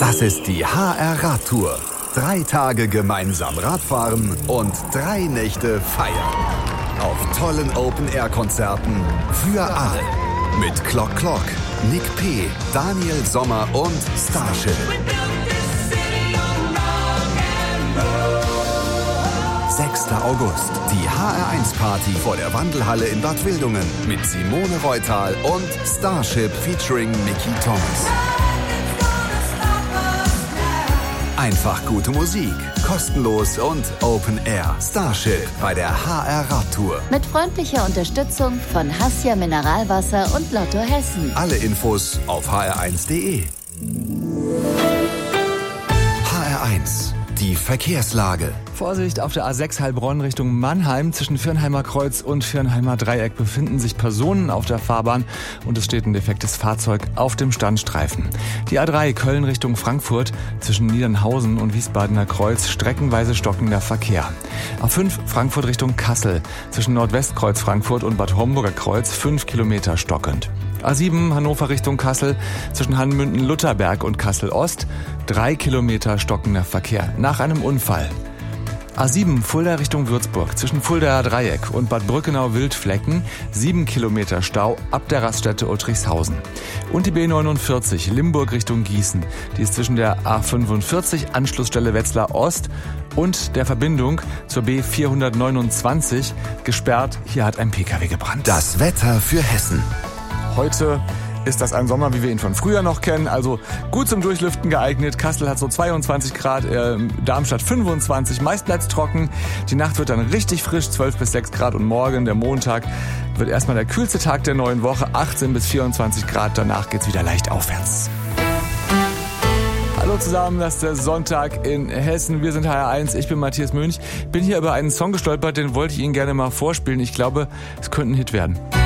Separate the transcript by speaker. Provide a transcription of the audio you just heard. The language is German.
Speaker 1: Das ist die HR Radtour. 3 Tage gemeinsam Radfahren und 3 Nächte feiern. Auf tollen Open-Air-Konzerten für alle. Mit Clock Clock, Nick P., Daniel Sommer und Starship. 6. August, die HR1-Party vor der Wandelhalle in Bad Wildungen mit Simone Reutal und Starship featuring Mickey Thomas. Einfach gute Musik, kostenlos und Open Air. Starship bei der HR Radtour.
Speaker 2: Mit freundlicher Unterstützung von Hassia Mineralwasser und Lotto Hessen.
Speaker 1: Alle Infos auf hr1.de. HR1, die Verkehrslage.
Speaker 3: Vorsicht, auf der A6 Heilbronn Richtung Mannheim. Zwischen Viernheimer Kreuz und Viernheimer Dreieck befinden sich Personen auf der Fahrbahn und es steht ein defektes Fahrzeug auf dem Standstreifen. Die A3 Köln Richtung Frankfurt zwischen Niedernhausen und Wiesbadener Kreuz streckenweise stockender Verkehr. A5 Frankfurt Richtung Kassel zwischen Nordwestkreuz Frankfurt und Bad Homburger Kreuz 5 Kilometer stockend. A7 Hannover Richtung Kassel zwischen Hanmünden-Lutherberg und Kassel-Ost 3 Kilometer stockender Verkehr nach einem Unfall. A7 Fulda Richtung Würzburg zwischen Fuldaer Dreieck und Bad Brückenau-Wildflecken 7 Kilometer Stau ab der Raststätte Uttrichshausen. Und die B49 Limburg Richtung Gießen. Die ist zwischen der A45 Anschlussstelle Wetzlar Ost und der Verbindung zur B429 gesperrt. Hier hat ein PKW gebrannt.
Speaker 1: Das Wetter für Hessen.
Speaker 3: Heute ist das ein Sommer, wie wir ihn von früher noch kennen, also gut zum Durchlüften geeignet. Kassel hat so 22 Grad, Darmstadt 25, meist bleibt's trocken. Die Nacht wird dann richtig frisch, 12 bis 6 Grad und morgen, der Montag, wird erstmal der kühlste Tag der neuen Woche, 18 bis 24 Grad, danach geht's wieder leicht aufwärts. Hallo zusammen, das ist der Sonntag in Hessen. Wir sind HR1, ich bin Matthias Mönch. Bin hier über einen Song gestolpert, den wollte ich Ihnen gerne mal vorspielen. Ich glaube, es könnte ein Hit werden.